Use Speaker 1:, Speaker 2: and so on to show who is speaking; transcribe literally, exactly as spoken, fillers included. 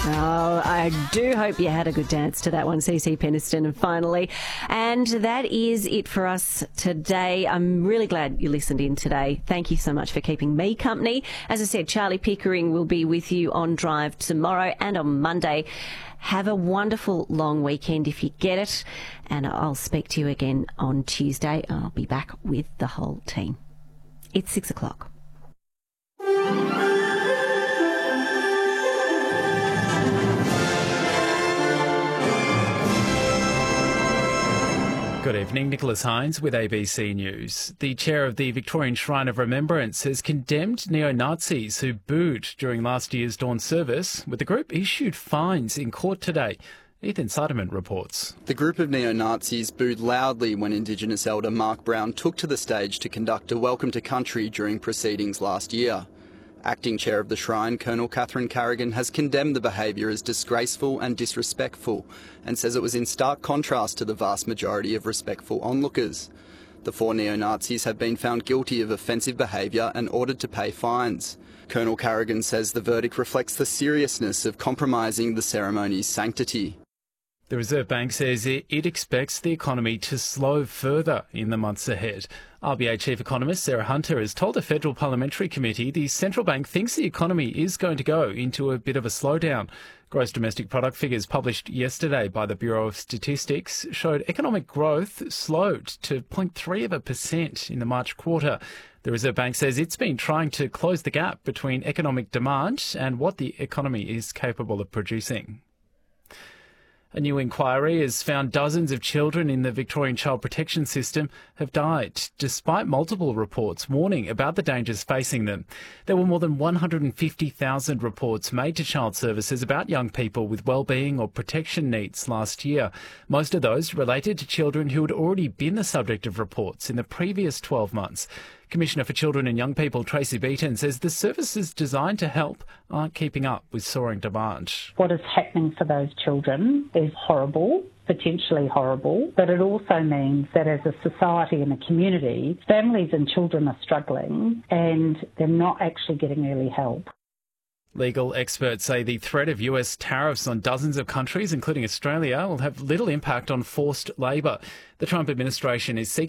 Speaker 1: Oh, I do hope you had a good dance to that one, C C Peniston. And finally, and that is it for us today. I'm really glad you listened in today. Thank you so much for keeping me company. As I said, Charlie Pickering will be with you on Drive tomorrow and on Monday. Have a wonderful long weekend if you get it. And I'll speak to you again on Tuesday. I'll be back with the whole team. It's six o'clock.
Speaker 2: Good evening, Nicholas Hines with A B C News. The chair of the Victorian Shrine of Remembrance has condemned neo-Nazis who booed during last year's dawn service, with the group issued fines in court today. Ethan Sutherland reports.
Speaker 3: The group of neo-Nazis booed loudly when Indigenous elder Mark Brown took to the stage to conduct a welcome to country during proceedings last year. Acting chair of the Shrine, Colonel Catherine Carrigan, has condemned the behaviour as disgraceful and disrespectful and says it was in stark contrast to the vast majority of respectful onlookers. The four neo-Nazis have been found guilty of offensive behaviour and ordered to pay fines. Colonel Carrigan says the verdict reflects the seriousness of compromising the ceremony's sanctity.
Speaker 2: The Reserve Bank says it, it expects the economy to slow further in the months ahead. R B A Chief Economist Sarah Hunter has told a federal parliamentary committee the central bank thinks the economy is going to go into a bit of a slowdown. Gross domestic product figures published yesterday by the Bureau of Statistics showed economic growth slowed to zero point three of a percent in the March quarter. The Reserve Bank says it's been trying to close the gap between economic demand and what the economy is capable of producing. A new inquiry has found dozens of children in the Victorian Child Protection System have died, despite multiple reports warning about the dangers facing them. There were more than one hundred fifty thousand reports made to child services about young people with wellbeing or protection needs last year. Most of those related to children who had already been the subject of reports in the previous twelve months. Commissioner for Children and Young People Tracy Beaton says the services designed to help aren't keeping up with soaring demand.
Speaker 4: What is happening for those children is horrible, potentially horrible, but it also means that as a society and a community, families and children are struggling and they're not actually getting early help.
Speaker 2: Legal experts say the threat of U S tariffs on dozens of countries, including Australia, will have little impact on forced labour. The Trump administration is seeking